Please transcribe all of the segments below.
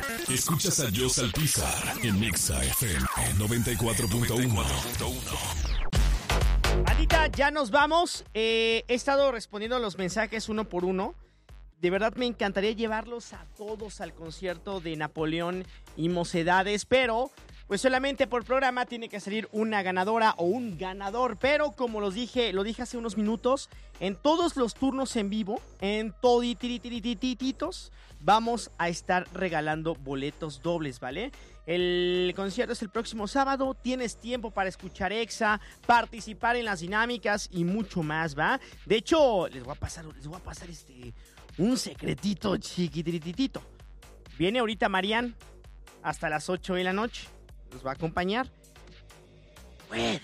Escuchas a Josh Alpizar en Exa FM 94.1. Anita, ya nos vamos. He estado respondiendo los mensajes uno por uno. De verdad me encantaría llevarlos a todos al concierto de Napoleón y Mocedades, pero pues solamente por programa tiene que salir una ganadora o un ganador. Pero como lo dije hace unos minutos, en todos los turnos en vivo, en toditititititos, vamos a estar regalando boletos dobles, ¿vale? El concierto es el próximo sábado, tienes tiempo para escuchar Exa, participar en las dinámicas y mucho más, ¿va? De hecho, les voy a pasar un secretito chiquititito. Viene ahorita Marian hasta las 8 de la noche. Nos va a acompañar. Puede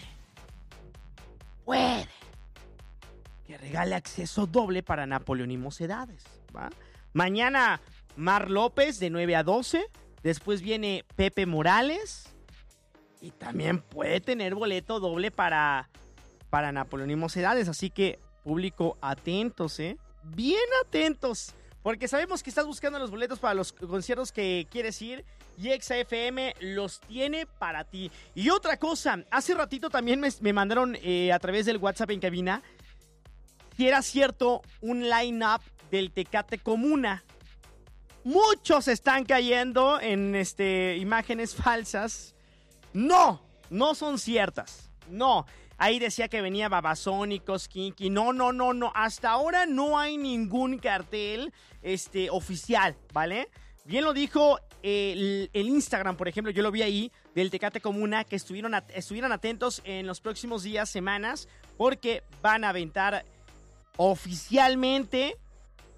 que regale acceso doble para Napoleón y Mocedades, ¿va? Mañana Mar López de 9 a 12. Después viene Pepe Morales. Y también puede tener boleto doble para Napoleón y Mocedades. Así que, público, atentos, bien atentos, porque sabemos que estás buscando los boletos para los conciertos que quieres ir y Exa FM los tiene para ti. Y otra cosa, hace ratito también me mandaron a través del WhatsApp en cabina si era cierto un line-up del Tecate Comuna. Muchos están cayendo en imágenes falsas. No son ciertas, no. Ahí decía que venía Babasónicos, Kinky. No. Hasta ahora no hay ningún cartel oficial, ¿vale? Bien lo dijo el Instagram, por ejemplo, yo lo vi ahí, del Tecate Comuna, que estuvieran atentos en los próximos días, semanas, porque van a aventar oficialmente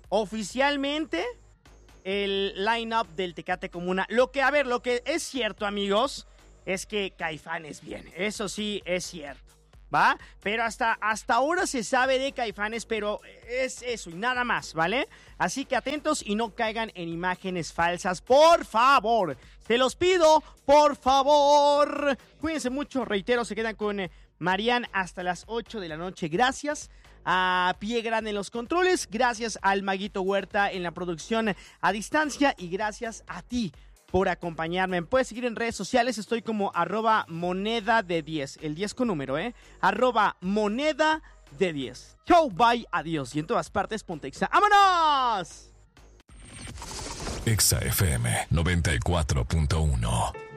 el line-up del Tecate Comuna. Lo que es cierto, amigos, es que Caifanes viene. Eso sí es cierto, ¿va? Pero hasta ahora se sabe de Caifanes, pero es eso y nada más, ¿vale? Así que atentos y no caigan en imágenes falsas, por favor. Se los pido, por favor. Cuídense mucho, reitero, se quedan con Marian hasta las 8 de la noche. Gracias a Pie Grande en los controles, gracias al Maguito Huerta en la producción a distancia y gracias a ti por acompañarme. Me puedes seguir en redes sociales, estoy como @moneda de10, el 10 con número, @moneda de10. Chau, bye, adiós. Y en todas partes, ponte Exa. ¡Vámonos! Exa FM 94.1.